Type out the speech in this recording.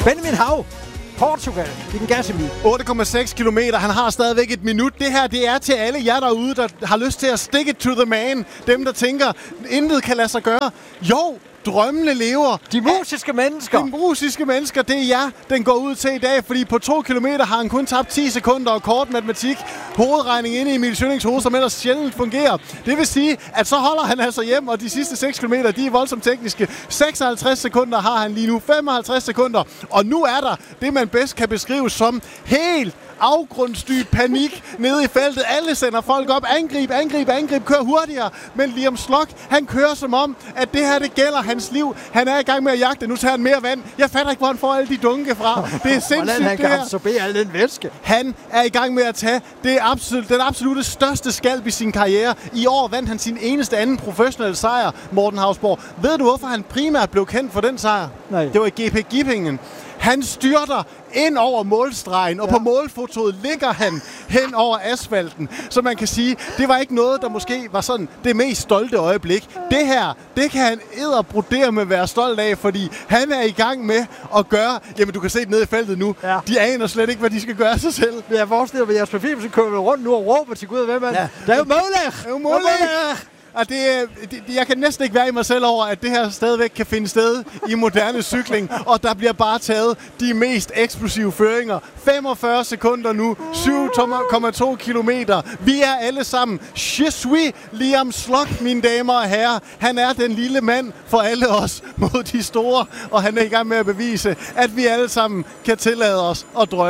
Benjamin Hav, Portugal, i den Gasemi. 8,6 kilometer. Han har stadigvæk et minut. Det her, det er til alle jer derude, der har lyst til at stick it to the man. Dem, der tænker, intet kan lade sig gøre. Jo, drømmene lever. De musiske mennesker. De musiske mennesker, det er jer, den går ud til i dag. Fordi på 2 kilometer har han kun tabt 10 sekunder og kort matematik. Hovedregning inde i Emil Schønnings hoved, som ellers sjældent fungerer. Det vil sige, at så holder han altså hjem, og de sidste 6 kilometer, de er voldsomt tekniske. 56 sekunder har han lige nu. 55 sekunder. Og nu er der det, man bedst kan beskrive som helt afgrundsdyb panik nede i feltet. Alle sender folk op. Angrib, angrib, angrib. Kør hurtigere. Men Liam Slock, han kører som om, at det her, det gælder hans liv. Han er i gang med at jagte. Nu tager han mere vand. Jeg fatter ikke, hvor han får alle de dunke fra. Det er sindssygt, hvordan han det kan her. absorbere al den væske. Han er i gang med at tage den absolutte største skalp i sin karriere. I år vandt han sin eneste anden professionelle sejr, Morten Hausborg. Ved du, hvorfor han primært blev kendt for den sejr? Nej. Det var i GP Gippingen. Han styrter ind over målstregen, og på målfotoet ligger han hen over asfalten. Så man kan sige, det var ikke noget, der måske var sådan det mest stolte øjeblik. Det her, det kan han edderbrodere med at være stolt af, fordi han er i gang med at gøre... Jamen, du kan se det nede i feltet nu. Ja. De aner slet ikke, hvad de skal gøre af sig selv. Jeg forestiller mig, at Jasper Philipsen kører rundt nu og råber til Gud, hvem er det? Der er jo Møller! Det er jo Møller! Og jeg kan næsten ikke være i mig selv over, at det her stadigvæk kan finde sted i moderne cykling, og der bliver bare taget de mest eksplosive føringer. 45 sekunder nu, 7,2 kilometer. Vi er alle sammen. Je suis Liam Slock, mine damer og herrer. Han er den lille mand for alle os mod de store, og han er i gang med at bevise, at vi alle sammen kan tillade os at drømme.